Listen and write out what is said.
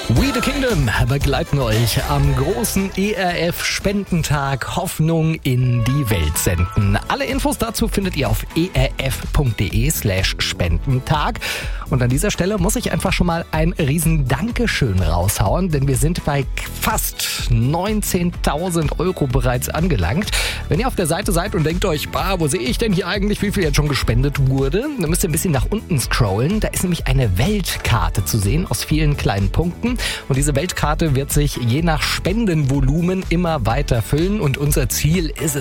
We the Kingdom begleiten euch am großen ERF-Spendentag Hoffnung in die Welt senden. Alle Infos dazu findet ihr auf erf.de/Spendentag. Und an dieser Stelle muss ich einfach schon mal ein riesen Dankeschön raushauen, denn wir sind bei fast 19.000 Euro bereits angelangt. Wenn ihr auf der Seite seid und denkt euch, wo sehe ich denn hier eigentlich, wie viel jetzt schon gespendet wurde, dann müsst ihr ein bisschen nach unten scrollen. Da ist nämlich eine Weltkarte zu sehen aus vielen kleinen Punkten. Und diese Weltkarte wird sich je nach Spendenvolumen immer weiter füllen. Und unser Ziel ist